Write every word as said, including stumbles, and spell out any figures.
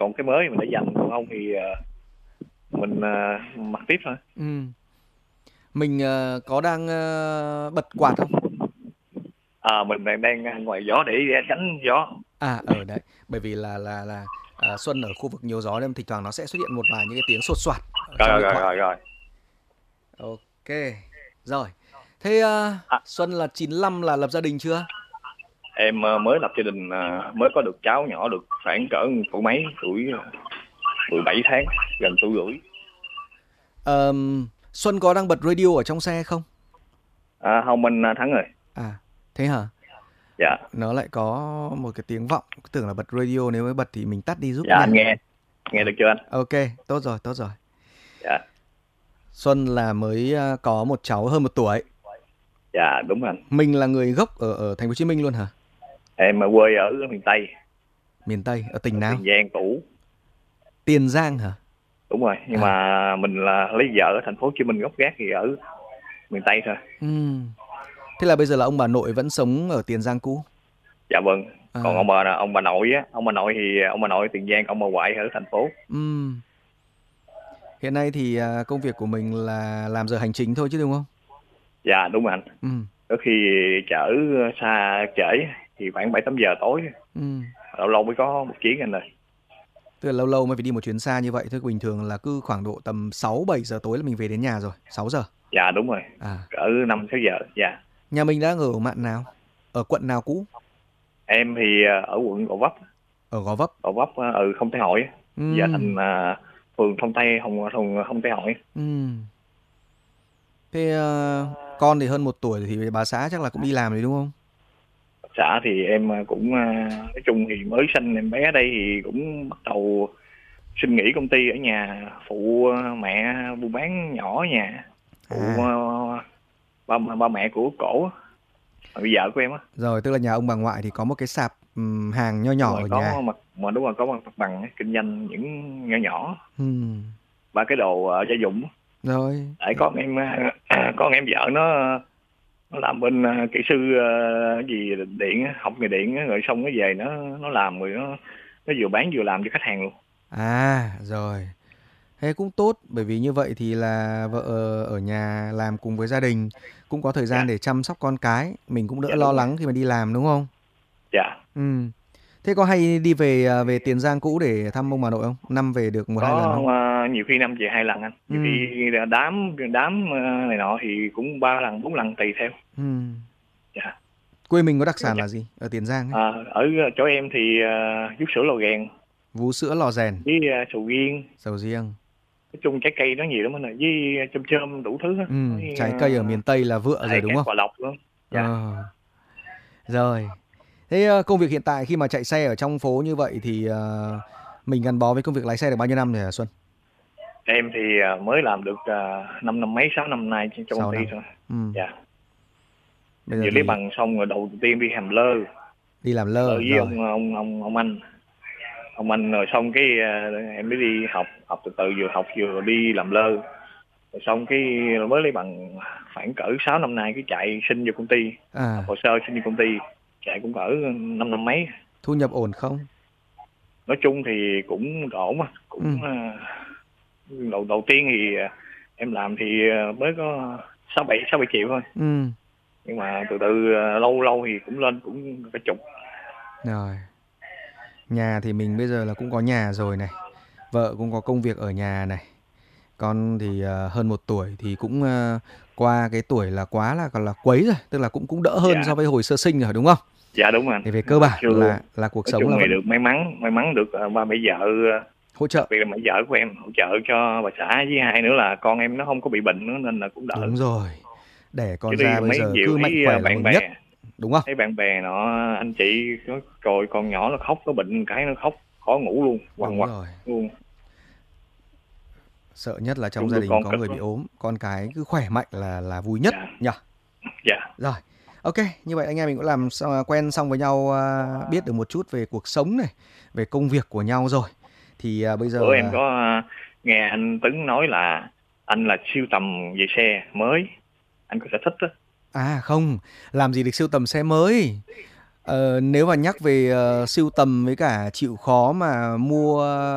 chọn cái mới mình để dành, còn không thì uh, mình uh, mặc tiếp thôi. Ừ. Mình uh, có đang uh, bật quạt không? À, mình đang đang ngoài gió để tránh gió. À ở đấy, bởi vì là là là à, Xuân ở khu vực nhiều gió nên thỉnh thoảng nó sẽ xuất hiện một vài những cái tiếng sột soạt ở Rồi trong rồi điện rồi thoại. rồi rồi. Ok. Rồi. Thế uh, À, Xuân là chín lăm là lập gia đình chưa? em uh, mới lập gia đình, uh, mới có được cháu nhỏ được khoảng cỡ tuổi mấy tuổi, mười bảy tháng, gần tuổi rưỡi. Um, Xuân có đang bật radio ở trong xe không? À, không, anh Thắng rồi. À, thế hả? Dạ. Nó lại có một cái tiếng vọng, tưởng là bật radio, nếu mới bật thì mình tắt đi giúp Dạ nha. anh nghe, nghe được chưa anh? Ok, tốt rồi, tốt rồi. Dạ. Xuân là mới uh, có một cháu hơn một tuổi. Dạ đúng anh. Mình là người gốc ở ở thành phố Hồ Chí Minh luôn hả? Em quê ở miền Tây. Miền Tây, ở tỉnh ở nào? Tiền Giang cũ. Tiền Giang hả? Đúng rồi, nhưng à. mà mình là lấy vợ ở thành phố Hồ Chí Minh, gốc gác thì ở miền Tây thôi. Ừ. Thế là bây giờ là ông bà nội vẫn sống ở Tiền Giang cũ? Dạ vâng. À. Còn ông bà ông bà nội á, ông bà nội thì ông bà nội Tiền Giang, ông bà ngoại ở thành phố. Ừ. Hiện nay thì công việc của mình là làm giờ hành chính thôi chứ đúng không? Dạ đúng rồi anh. Ừ. Có khi chở xa trễ thì khoảng bảy tám giờ tối. Ừ. Lâu lâu mới có một chuyến anh ơi. Tức là lâu lâu mới phải đi một chuyến xa như vậy thôi, bình thường là cứ khoảng độ tầm sáu bảy giờ tối là mình về đến nhà rồi, sáu giờ. Dạ đúng rồi. À. Cỡ năm sáu giờ. Dạ. Nhà mình đang ở mạn nào? Ở quận nào cũ? Em thì ở quận Gò Vấp. Ở Gò Vấp. Gò Vấp ở Thông Tây Hội. Ừ. Giờ thành uh, phường Thông Tây, Thông Thông Thông Tây Hội. Ừ. Thế uh, con thì hơn một tuổi thì bà xã chắc là cũng đi làm rồi đúng không? Xã thì em cũng nói chung thì mới sinh em bé đây thì cũng bắt đầu xin nghỉ công ty ở nhà phụ mẹ buôn bán nhỏ ở nhà, phụ à. ba ba mẹ của cổ, bây vợ của em á. Rồi, tức là nhà ông bà ngoại thì có một cái sạp um, hàng nho nhỏ rồi, ở có nhà. Mặt, mà đúng rồi, có mặt bằng kinh doanh những nhỏ nhỏ. Ừ. Ba cái đồ uh, gia dụng. Rồi. Tại con em con em vợ nó nó làm bên uh, kỹ sư uh, gì điện, học nghề điện, rồi xong nó về nó nó làm, rồi nó nó vừa bán vừa làm cho khách hàng luôn. À rồi, thế cũng tốt, bởi vì như vậy thì là vợ ở nhà làm cùng với gia đình cũng có thời gian dạ. để chăm sóc con cái, mình cũng đỡ dạ, lo lắng rồi. khi mà đi làm đúng không? Dạ. Ừ. Thế có hay đi về về Tiền Giang cũ để thăm ông bà nội không? Năm về được một có, hai lần không? Uh, nhiều khi năm về hai lần anh, nhiều ừ. khi đám đám này nọ thì cũng ba lần bốn lần tùy theo. Ừ. Dạ. Quê mình có đặc sản dạ. là gì ở Tiền Giang ấy? À, ở chỗ em thì uh, vú sữa lò rèn. Vú sữa lò rèn. Với uh, sầu riêng. Sầu riêng. Nói chung trái cây nó nhiều lắm anh ơi, với chôm chôm đủ thứ. Ừ, với, trái cây ở miền Tây là vựa rồi đúng không? Quả lộc luôn. Dạ. À. Rồi. Thế công việc hiện tại khi mà chạy xe ở trong phố như vậy thì uh, mình gắn bó với công việc lái xe được bao nhiêu năm rồi hả Xuân? Em thì uh, mới làm được uh, năm năm mấy sáu năm nay trong công ty thôi. Ừ. Dạ. Bây giờ Vừa thì... lấy bằng xong rồi đầu tiên đi làm lơ. Đi làm lơ, lơ với rồi. ông ông ông ông anh. Ông anh rồi xong cái uh, em mới đi học, học từ từ vừa học vừa đi làm lơ. Rồi xong cái mới lấy bằng khoảng cỡ sáu năm nay, cái chạy xin vô công ty. À. Hồ sơ xin vô công ty, chạy cũng cỡ năm năm mấy. Thu nhập ổn không? Nói chung thì cũng ổn, cũng ừ. uh, đầu đầu tiên thì uh, em làm thì uh, mới có sáu bảy sáu bảy triệu thôi. Ừ. Nhưng mà từ từ uh, lâu lâu thì cũng lên cũng cả chục. Rồi. Nhà thì mình bây giờ là cũng có nhà rồi này, vợ cũng có công việc ở nhà này, con thì uh, hơn một tuổi thì cũng uh, qua cái tuổi là quá là còn là quấy rồi, tức là cũng cũng đỡ hơn dạ. so với hồi sơ sinh rồi đúng không? Dạ đúng rồi. Thì về cơ bản chưa, là là cuộc sống là vẫn... được may mắn may mắn được uh, ba mẹ vợ uh, hỗ trợ, đặc biệt là mẹ vợ của em hỗ trợ cho bà xã, với hai nữa là con em nó không có bị bệnh nữa nên là cũng đỡ. Đúng rồi, để con ra bây giờ cứ mạnh khỏe là mừng nhất, đúng không? Thấy bạn bè nó anh chị nó rồi con nhỏ nó khóc, nó bệnh cái nó khóc khó ngủ luôn, quằn quặt luôn. Sợ nhất là trong gia đình có người bị ốm, con cái cứ khỏe mạnh là là vui nhất nhỉ. Dạ. Rồi, ok, như vậy anh em mình cũng làm quen xong với nhau, biết được một chút về cuộc sống này, về công việc của nhau rồi. Thì uh, bây giờ bữa em có uh, nghe anh Tấn nói là anh là siêu tầm về xe mới, anh có sở thích đó. À không, làm gì được siêu tầm xe mới. Ờ, nếu mà nhắc về uh, siêu tầm với cả chịu khó mà mua